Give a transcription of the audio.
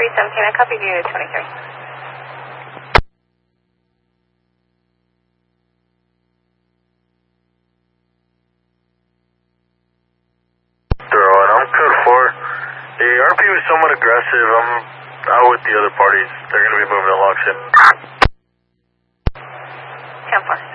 317, I copy you 23. I'm code 4. The RP was somewhat aggressive. I'm out with the other parties. They're going to be moving along soon. 10-4.